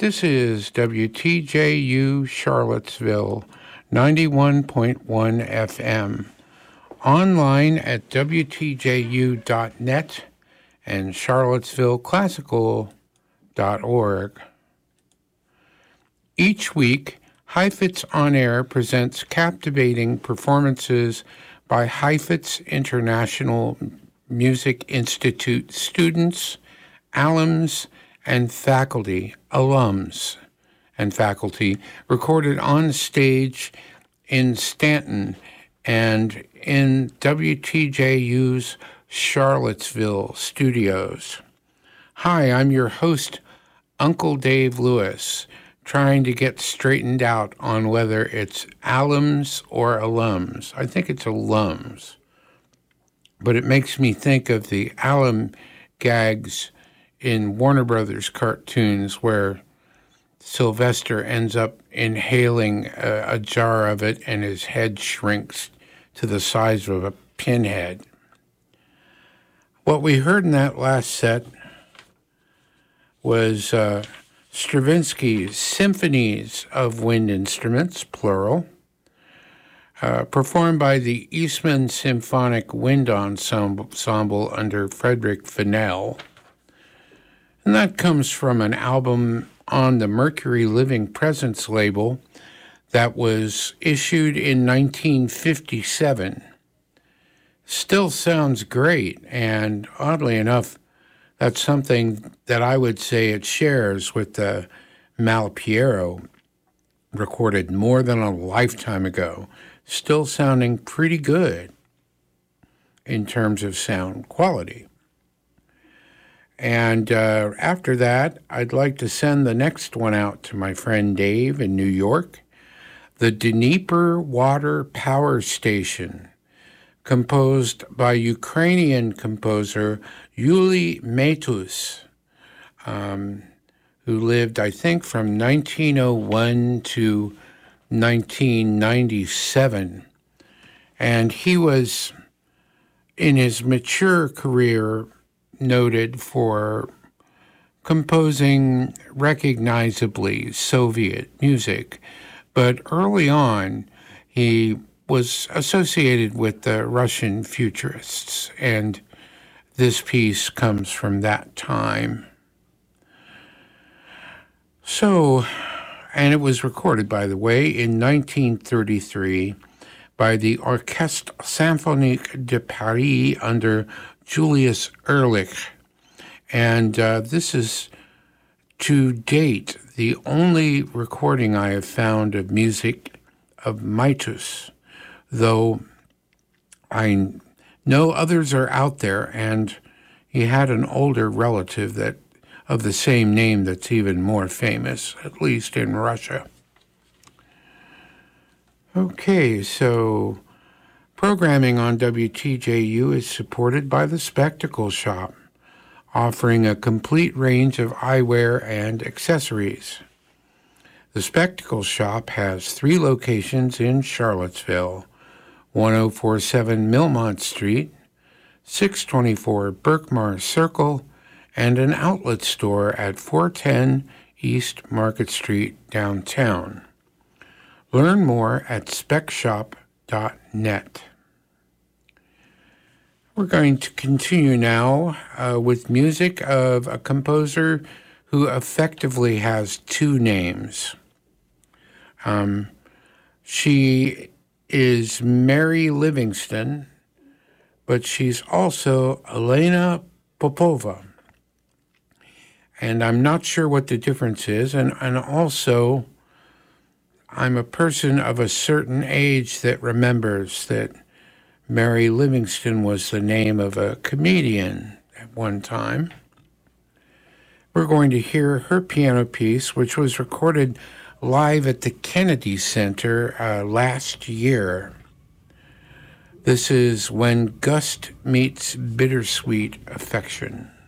This is WTJU Charlottesville, 91.1 FM. Online at WTJU.net and CharlottesvilleClassical.org. Each week, Heifetz On Air presents captivating performances by Heifetz International Music Institute students, alums, and alums and faculty, recorded on stage in Stanton and in WTJU's Charlottesville studios. Hi, I'm your host, Uncle Dave Lewis, trying to get straightened out on whether it's alums or alums. I think it's alums, but it makes me think of the alum gags in Warner Brothers cartoons where Sylvester ends up inhaling a jar of it and his head shrinks to the size of a pinhead. What we heard in that last set was Stravinsky's Symphonies of Wind Instruments, plural, performed by the Eastman Symphonic Wind Ensemble under Frederick Fennell. And that comes from an album on the Mercury Living Presence label that was issued in 1957. Still sounds great, and oddly enough, that's something that I would say it shares with the Malpiero, recorded more than a lifetime ago, still sounding pretty good in terms of sound quality. And after that, I'd like to send the next one out to my friend Dave in New York, the Dnieper Water Power Station, composed by Ukrainian composer Yuli Maitus, who lived, I think, from 1901 to 1997. And he was, in his mature career, noted for composing recognizably Soviet music, but early on he was associated with the Russian futurists, and this piece comes from that time. So, and it was recorded, by the way, in 1933 by the Orchestre Symphonique de Paris under Julius Ehrlich, and this is, to date, the only recording I have found of music of Maitus, though I know others are out there, and he had an older relative that of the same name that's even more famous, at least in Russia. Okay, so programming on WTJU is supported by the Spectacle Shop, offering a complete range of eyewear and accessories. The Spectacle Shop has 3 locations in Charlottesville: 1047 Millmont Street, 624 Berkmar Circle, and an outlet store at 410 East Market Street downtown. Learn more at specshop.net. We're going to continue now with music of a composer who effectively has 2 names. She is Mary Livingston, but she's also Elena Popova. And I'm not sure what the difference is, and also I'm a person of a certain age that remembers that Mary Livingston was the name of a comedian at one time. We're going to hear her piano piece, which was recorded live at the Kennedy Center last year. This is When Gust Meets Bittersweet Affection.